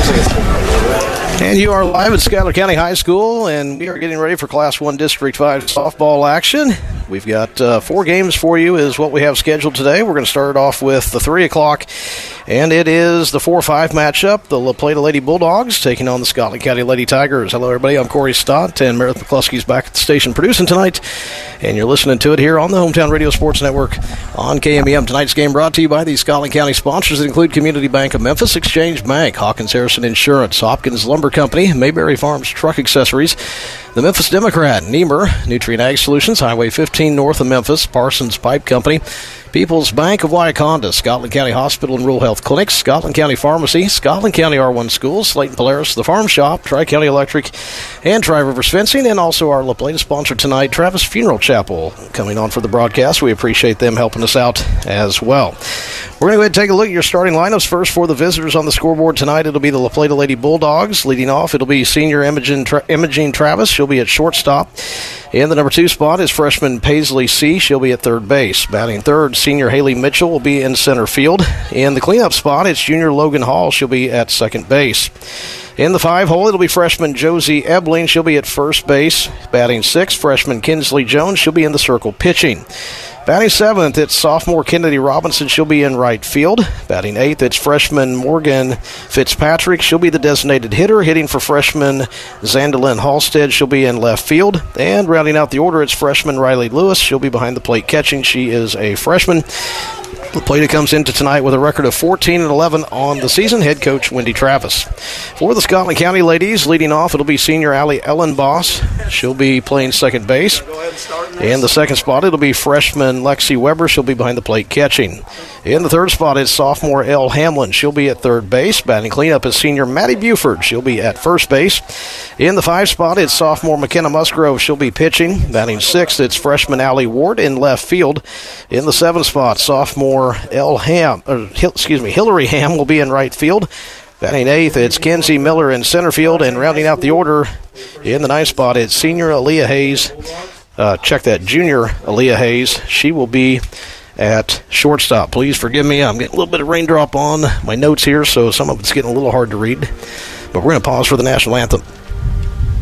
And you are live at Schuyler County High School, and we are getting ready for Class 1 District 5 softball action. We've got 4 games for you is what we have scheduled today. We're going to start off with the 3 o'clock, and it is the 4-5 matchup. The La Plata Lady Bulldogs taking on the Scotland County Lady Tigers. Hello, everybody. I'm Corey Stott, and Meredith McCluskey's back at the station producing tonight, and you're listening to it here on the Hometown Radio Sports Network on KMEM. Tonight's game brought to you by the Scotland County sponsors that include Community Bank of Memphis, Exchange Bank, Hawkins Harrison Insurance, Hopkins Lumber Company, Mayberry Farms Truck Accessories, the Memphis Democrat, Niemer, Nutrient Ag Solutions, Highway 15 north of Memphis, Parsons Pipe Company, People's Bank of Wauconda, Scotland County Hospital and Rural Health Clinics, Scotland County Pharmacy, Scotland County R1 Schools, Slayton Polaris, The Farm Shop, Tri-County Electric, and Tri-Rivers Fencing, and also our La Plata sponsor tonight, Travis Funeral Chapel, coming on for the broadcast. We appreciate them helping us out as well. We're going to go ahead and take a look at your starting lineups. First, for the visitors on the scoreboard tonight, it'll be the La Plata Lady Bulldogs. Leading off, it'll be senior Imogene Travis. She'll be at shortstop. In the number 2 spot is freshman Paisley C. She'll be at third base. Batting third, senior Haley Mitchell will be in center field. In the cleanup spot, it's junior Logan Hall. She'll be at second base. In the 5 hole, it'll be freshman Josie Ebling. She'll be at first base. Batting 6th, freshman Kinsley Jones. She'll be in the circle pitching. Batting 7th, it's sophomore Kennedy Robinson. She'll be in right field. Batting 8th, it's freshman Morgan Fitzpatrick. She'll be the designated hitter. Hitting for freshman Zandalyn Halstead. She'll be in left field. And rounding out the order, it's freshman Riley Lewis. She'll be behind the plate catching. She is a freshman. La Plata comes into tonight with a record of 14-11 on the season. Head coach Wendy Travis. For the Scotland County ladies, leading off, it'll be senior Allie Ellenboss. She'll be playing second base. In the second spot, it'll be freshman Lexi Weber. She'll be behind the plate catching. In the third spot is sophomore Elle Hamlin. She'll be at third base. Batting cleanup is senior Maddie Buford. She'll be at first base. In the 5 spot, it's sophomore McKenna Musgrove. She'll be pitching. Batting 6th, it's freshman Allie Ward in left field. In the 7th spot, sophomore Hillary Ham will be in right field. Batting 8th, it's Kenzie Miller in center field. And rounding out the order in the 9th spot, it's senior Aaliyah Hayes. Junior Aaliyah Hayes. She will be at shortstop. Please forgive me. I'm getting a little bit of raindrop on my notes here, so some of it's getting a little hard to read. But we're going to pause for the national anthem.